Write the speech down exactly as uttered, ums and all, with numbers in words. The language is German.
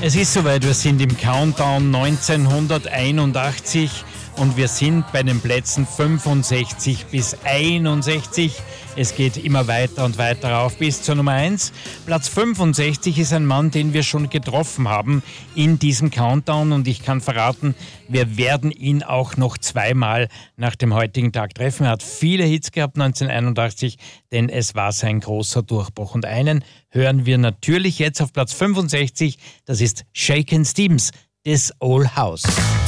Es ist soweit, wir sind im Countdown neunzehnhunderteinundachtzig und wir sind bei den Plätzen fünfundsechzig bis einundsechzig. Es geht immer weiter und weiter rauf bis zur Nummer eins. Platz fünfundsechzig ist ein Mann, den wir schon getroffen haben in diesem Countdown und ich kann verraten, wir werden ihn auch noch zweimal nach dem heutigen Tag treffen. Er hat viele Hits gehabt neunzehnhunderteinundachtzig, denn es war sein großer Durchbruch. Und einen hören wir natürlich jetzt auf Platz fünfundsechzig, das ist Shakin' Stevens, This Old House.